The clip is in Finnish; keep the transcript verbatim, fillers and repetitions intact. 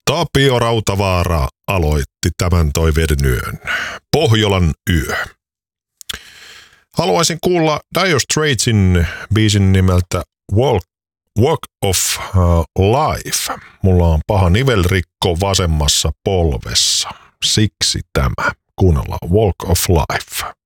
Tapio Rautavaara aloitti tämän toiveiden yön. Pohjolan yö. Haluaisin kuulla Dire Straitsin biisin nimeltä Walk, Walk of Life. Mulla on paha nivelrikko vasemmassa polvessa. Siksi tämä. Kuunnellaan Walk of Life.